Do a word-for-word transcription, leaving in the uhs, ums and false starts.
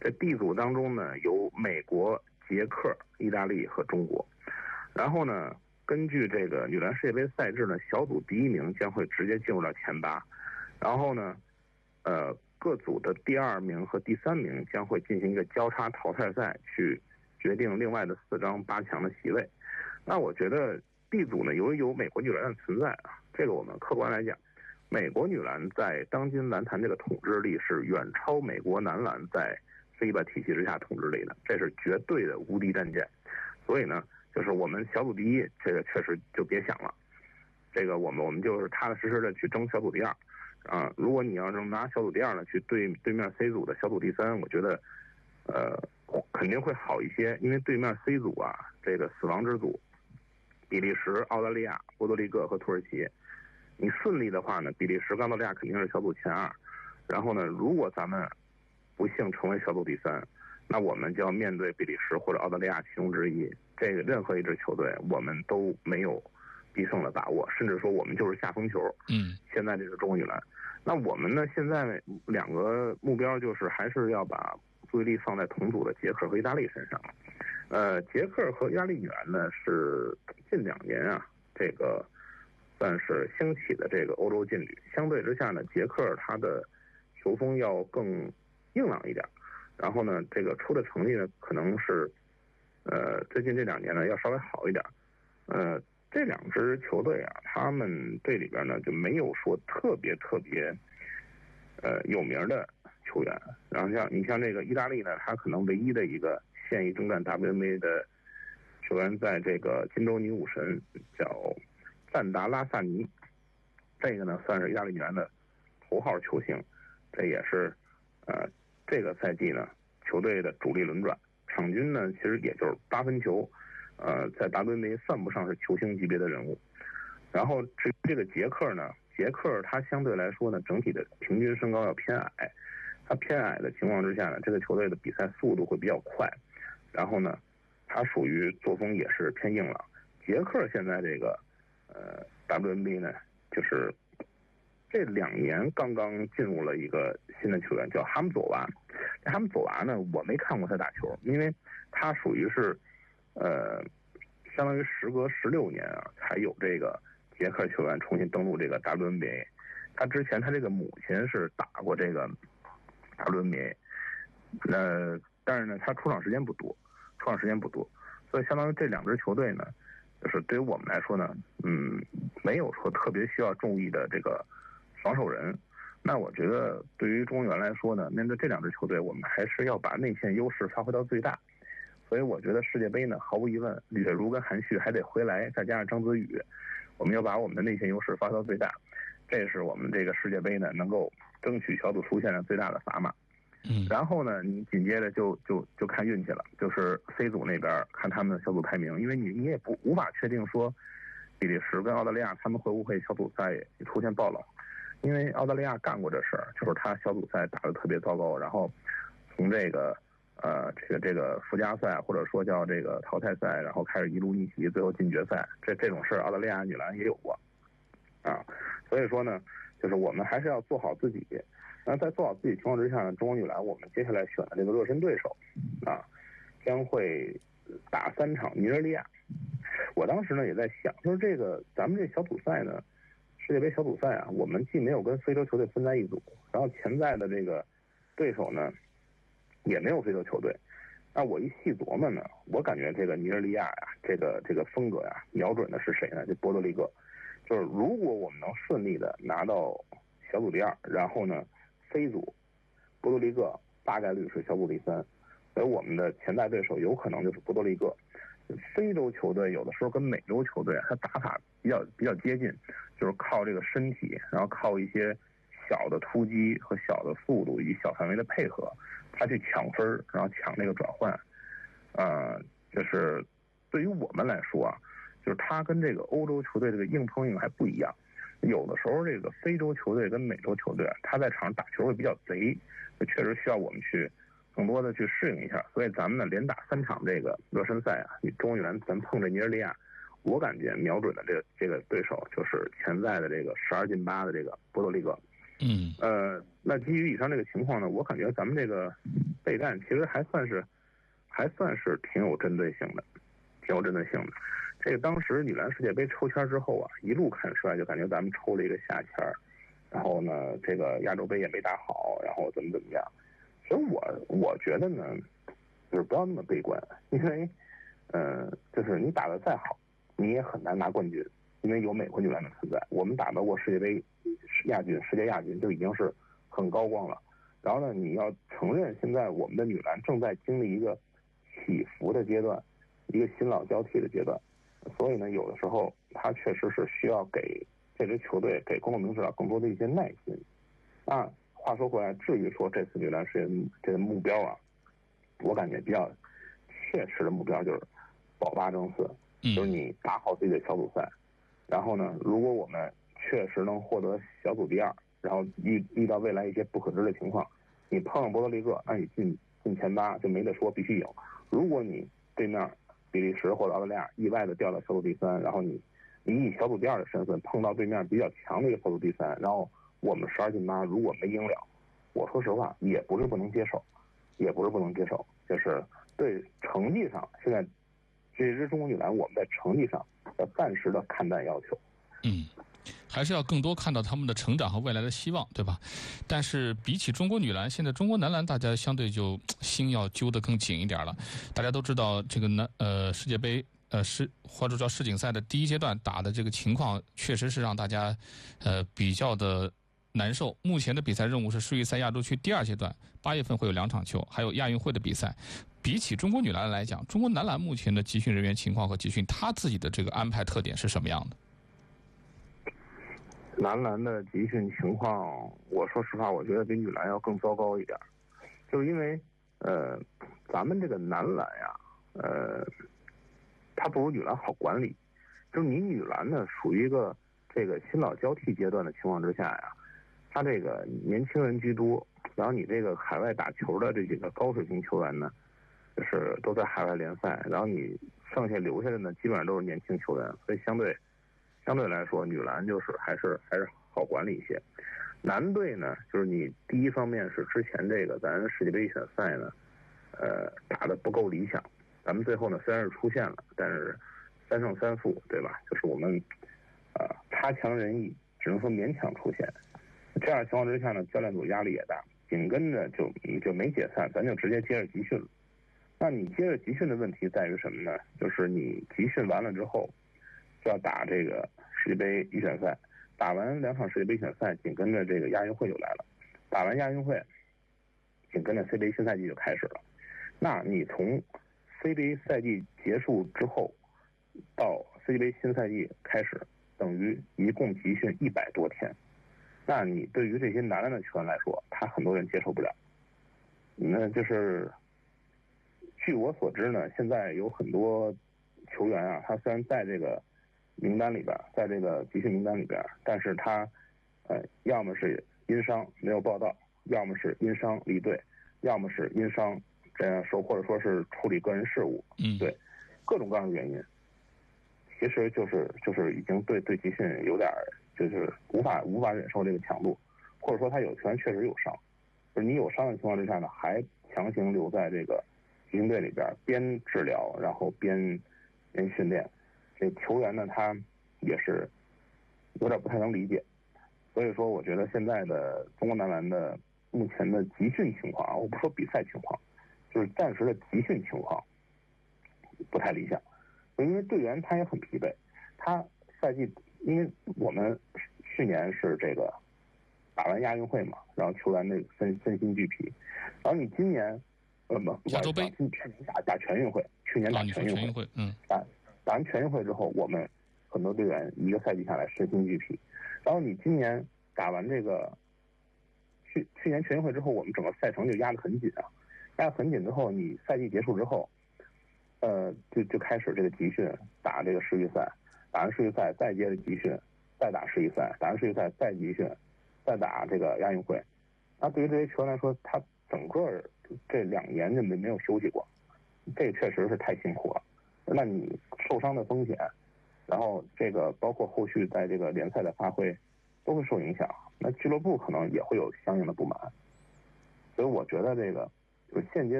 这 D 组当中呢有美国、捷克、意大利和中国。然后呢，根据这个女篮世界杯赛制呢，小组第一名将会直接进入到前八，然后呢，呃，各组的第二名和第三名将会进行一个交叉淘汰赛，去决定另外的四张八强的席位。那我觉得 D 组呢，由于有美国女篮的存在啊，这个我们客观来讲，美国女篮在当今篮坛这个统治力是远超美国男篮在FIBA体系之下统治力的，这是绝对的无敌战舰。所以呢，就是我们小组第一，这个确实就别想了。这个我们我们就是踏踏实实的去争小组第二啊。如果你要能拿小组第二呢，去对对面 C 组的小组第三，我觉得呃肯定会好一些，因为对面 C 组啊，这个死亡之组，比利时、澳大利亚、波多黎各和土耳其。你顺利的话呢，比利时、澳大利亚肯定是小组前二。然后呢，如果咱们不幸成为小组第三，那我们就要面对比利时或者澳大利亚其中之一。这个任何一支球队，我们都没有必胜的把握，甚至说我们就是下风球。 嗯， 现在这个中国女篮，那我们呢？现在两个目标就是还是要把注意力放在同组的捷克和意大利身上。呃，捷克和意大利女篮呢是近两年啊，这个算是兴起的这个欧洲劲旅。相对之下呢，捷克它的球风要更硬朗一点，然后呢，这个出的成绩呢可能是。呃，最近这两年呢，要稍微好一点。呃，这两支球队啊，他们队里边呢就没有说特别特别呃有名的球员。然后像你像这个意大利呢，他可能唯一的一个现役征战 W N B A 的球员，在这个金州女武神叫赞达拉萨尼，这个呢算是意大利女篮的头号球星，这也是呃这个赛季呢球队的主力轮转。场均呢，其实也就是八分球，呃，在 W N B A 算不上是球星级别的人物。然后这这个捷克呢，捷克他相对来说呢，整体的平均身高要偏矮，他偏矮的情况之下呢，这个球队的比赛速度会比较快，然后呢，他属于作风也是偏硬朗。捷克现在这个呃 W N B A 呢，就是这两年刚刚进入了一个新的球员，叫哈姆佐娃。这哈姆佐娃呢，我没看过他打球，因为他属于是，呃，相当于时隔十六年啊，才有这个捷克球员重新登陆这个 W N B A。他之前他这个母亲是打过这个 W N B A， 呃，但是呢，他出场时间不多，出场时间不多，所以相当于这两支球队呢，就是对于我们来说呢，嗯，没有说特别需要注意的这个防守人。那我觉得对于中国员来说呢，面对这两支球队，我们还是要把内线优势发挥到最大。所以我觉得世界杯呢，毫无疑问，吕雪茹跟韩旭还得回来，再加上张子宇，我们要把我们的内线优势发挥到最大。这是我们这个世界杯呢能够争取小组出线的最大的砝码。 嗯， 然后呢，你紧接着就就就看运气了，就是 C 组那边看他们的小组排名，因为你你也不无法确定说比利时跟澳大利亚他们会不会小组赛出现爆冷。因为澳大利亚干过这事儿，就是他小组赛打得特别糟糕，然后从这个呃这个这个附加赛或者说叫这个淘汰赛，然后开始一路逆袭，最后进决赛，这这种事儿澳大利亚女篮也有过啊。所以说呢，就是我们还是要做好自己。那在做好自己情况之下呢，中国女篮我们接下来选的这个热身对手啊，将会打三场尼日利亚。我当时呢也在想，就是这个咱们这小组赛呢。世界杯小组赛啊，我们既没有跟非洲球队分在一组，然后潜在的这个对手呢，也没有非洲球队。那我一细琢磨呢，我感觉这个尼日利亚呀，这个这个风格呀，瞄准的是谁呢？就波多黎各。就是如果我们能顺利的拿到小组第二，然后呢，非组波多黎各大概率是小组第三，所以我们的潜在对手有可能就是波多黎各。非洲球队有的时候跟美洲球队他打法比较比较接近，就是靠这个身体，然后靠一些小的突击和小的速度以及小范围的配合，他去抢分，然后抢那个转换。呃，就是对于我们来说啊，就是他跟这个欧洲球队这个硬碰硬还不一样。有的时候这个非洲球队跟美洲球队他在场上打球会比较贼，确实需要我们去更多的去适应一下。所以咱们呢连打三场这个热身赛啊，中国女篮咱碰着尼日利亚，我感觉瞄准的这个这个对手就是潜在的这个十二进八的这个波多黎各。 嗯， 呃，那基于以上这个情况呢，我感觉咱们这个备战其实还算是还算是挺有针对性的，挺有针对性的。这个当时女篮世界杯抽签之后啊，一路看衰，就感觉咱们抽了一个下签，然后呢，这个亚洲杯也没打好，然后怎么怎么样。其实我我觉得呢，就是不要那么悲观，因为，呃，就是你打得再好，你也很难拿冠军，因为有美国女篮的存在。我们打到过世界杯亚军、世界亚军就已经是很高光了。然后呢，你要承认现在我们的女篮正在经历一个起伏的阶段，一个新老交替的阶段。所以呢，有的时候他确实是需要给这支球队、给公共领导更多的一些耐心。啊，话说回来，至于说这次女篮世界这个目标啊，我感觉比较切实的目标就是保八争四，就是你打好自己的小组赛。然后呢，如果我们确实能获得小组第二，然后遇遇到未来一些不可知的情况，你碰上波多黎各，那你进进前八就没得说，必须赢。如果你对面比利时或者澳大利亚意外的掉到小组第三，然后你你以小组第二的身份碰到对面比较强的一个小组第三，然后我们十二进八如果没赢了，我说实话也不是不能接受，也不是不能接受，就是对成绩上，现在这支中国女篮我们在成绩上要暂时的看淡要求。 嗯，还是要更多看到他们的成长和未来的希望，对吧？但是比起中国女篮，现在中国男篮大家相对就心要揪得更紧一点了。大家都知道这个男呃世界杯呃世或者叫世锦赛的第一阶段打的这个情况，确实是让大家呃比较的难受。目前的比赛任务是世预赛亚洲区第二阶段，八月份会有两场球，还有亚运会的比赛。比起中国女篮来讲，中国男篮目前的集训人员情况和集训，他自己的这个安排特点是什么样的？ 男篮的集训情况，我说实话，我觉得比女篮要更糟糕一点，就是因为，呃，咱们这个男篮呀，呃，它不如女篮好管理。就是你女篮呢，属于一个这个新老交替阶段的情况之下呀，它这个年轻人居多，然后你这个海外打球的这几个高水平球员呢，就是都在海外联赛，然后你剩下留下的呢，基本上都是年轻球员，所以相对。相对来说，女篮就是还是还是好管理一些。男队呢，就是你第一方面是之前这个咱世界杯选赛呢，呃，打得不够理想。咱们最后呢虽然是出现了，但是三胜三负，对吧？就是我们呃差强人意，只能说勉强出现。这样的情况之下呢，教练组压力也大，紧跟着就就没解散，咱就直接接着集训了。那你接着集训的问题在于什么呢？就是你集训完了之后。就要打这个世界杯预选赛，打完两场世界杯预选赛，紧跟着这个亚运会就来了。打完亚运会，紧跟着 C B A 新赛季就开始了。那你从 C B A 赛季结束之后到 C B A 新赛季开始，等于一共集训一百多天。那你对于这些男篮的球员来说，他很多人接受不了。那就是据我所知呢，现在有很多球员啊，他虽然在这个名单里边，在这个集训名单里边，但是他呃，要么是因伤没有报到，要么是因伤离队，要么是因伤这样说，或者说是处理个人事务， 嗯， 对，各种各样的原因，其实就是就是已经对对集训有点就是无法无法忍受这个强度，或者说他有球员确实有伤，就是你有伤的情况之下呢，还强行留在这个集训队里边，边治疗然后边边训练。这球员呢，他也是有点不太能理解，所以说，我觉得现在的中国男篮的目前的集训情况啊，我不说比赛情况，就是暂时的集训情况不太理想，因为队员他也很疲惫，他赛季，因为我们去年是这个打完亚运会嘛，然后球员那个身身心俱疲，然后你今年呃不， 亚洲杯， 去年打打全运会，去年打全运会， 运会，嗯， 打。打完全运会之后，我们很多队员一个赛季下来身心俱疲。然后你今年打完这个去去年全运会之后，我们整个赛程就压得很紧啊，压得很紧之后，你赛季结束之后，呃，就就开始这个集训，打这个世预赛，打完世预赛再接着集训，再打世预赛，打完世预赛再集训，再打这个亚运会。那对于这些球员来说，他整个这两年就没没有休息过，这确实是太辛苦了。那你受伤的风险，然后这个包括后续在这个联赛的发挥，都会受影响。 那俱乐部可能也会有相应的不满。所以我觉得这个就是现阶